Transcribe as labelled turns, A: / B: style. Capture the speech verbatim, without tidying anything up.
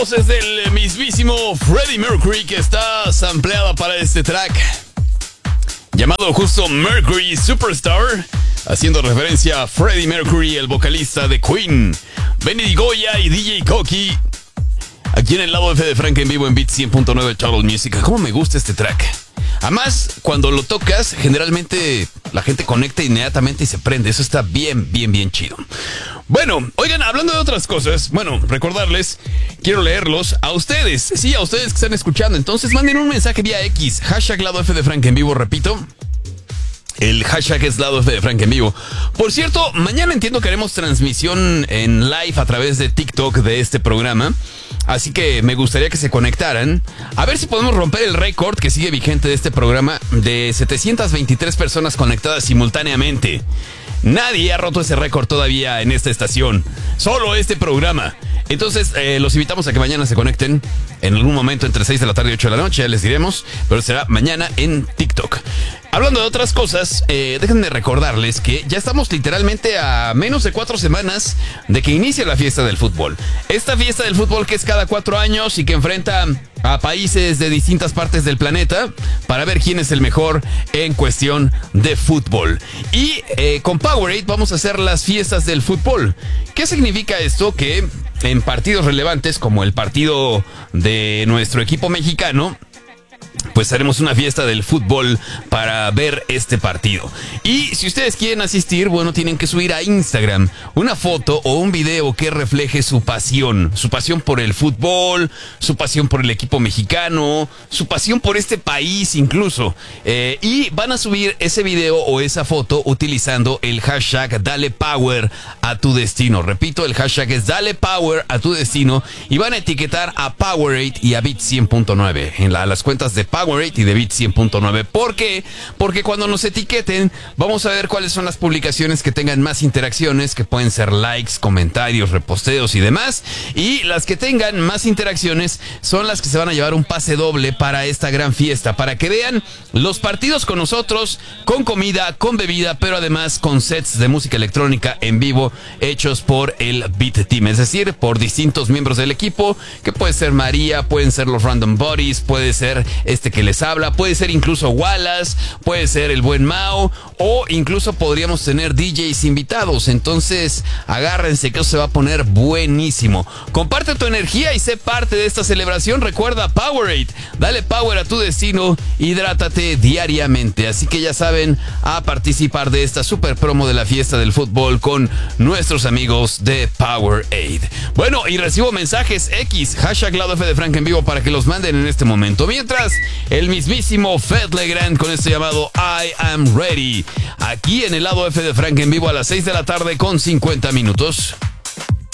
A: voz es del mismísimo Freddie Mercury, que está sampleada para este track llamado justo Mercury Superstar, haciendo referencia a Freddie Mercury, el vocalista de Queen. Benny Goya y D J Koki, aquí en el lado F de Frank en vivo en Beat cien punto nueve Total Music. ¿Cómo me gusta este track? Además, cuando lo tocas, generalmente la gente conecta inmediatamente y se prende. Eso está bien, bien, bien chido. Bueno, oigan, hablando de otras cosas, bueno, recordarles, quiero leerlos a ustedes. Sí, a ustedes que están escuchando. Entonces, manden un mensaje vía X. Hashtag lado F de Frank en vivo, repito. El hashtag es lado F de Frank en vivo. Por cierto, mañana entiendo que haremos transmisión en live a través de TikTok de este programa. Así que me gustaría que se conectaran. A ver si podemos romper el récord que sigue vigente de este programa de setecientas veintitrés personas conectadas simultáneamente. Nadie ha roto ese récord todavía en esta estación. Solo este programa. Entonces, eh, los invitamos a que mañana se conecten en algún momento entre seis de la tarde y ocho de la noche, ya les diremos, pero será mañana en TikTok. Hablando de otras cosas, eh, déjenme recordarles que ya estamos literalmente a menos de cuatro semanas de que inicie la fiesta del fútbol. Esta fiesta del fútbol que es cada cuatro años y que enfrenta a países de distintas partes del planeta para ver quién es el mejor en cuestión de fútbol. Y eh, con Powerade vamos a hacer las fiestas del fútbol. ¿Qué significa esto? Que en partidos relevantes como el partido de nuestro equipo mexicano, pues haremos una fiesta del fútbol para ver este partido. Y si ustedes quieren asistir, bueno, tienen que subir a Instagram una foto o un video que refleje su pasión. Su pasión por el fútbol, su pasión por el equipo mexicano, su pasión por este país incluso. Eh, y van a subir ese video o esa foto utilizando el hashtag Dale Power a tu destino. Repito, el hashtag es Dale Power a tu destino. Y van a etiquetar a Powerade y a Beat cien punto nueve en la, las cuentas de Powerade y de Beat cien punto nueve. ¿Por qué? Porque cuando nos etiqueten vamos a ver cuáles son las publicaciones que tengan más interacciones, que pueden ser likes, comentarios, reposteos y demás. Y las que tengan más interacciones son las que se van a llevar un pase doble para esta gran fiesta, para que vean los partidos con nosotros, con comida, con bebida, pero además con sets de música electrónica en vivo hechos por el Beat Team, es decir, por distintos miembros del equipo, que puede ser María, pueden ser los Random Bodies, puede ser este que les habla, puede ser incluso Wallace, puede ser el buen Mao, o incluso podríamos tener D Js invitados. Entonces agárrense que eso se va a poner buenísimo. Comparte tu energía y sé parte de esta celebración. Recuerda Powerade, dale power a tu destino, hidrátate diariamente. Así que ya saben, a participar de esta super promo de la fiesta del fútbol con nuestros amigos de Powerade. Bueno, y recibo mensajes X, hashtag lado F de Frank en vivo, para que los manden en este momento. Mientras, el mismísimo Fed Legrand con este llamado I Am Ready, aquí en el lado F de Frank en vivo a las seis de la tarde con cincuenta minutos.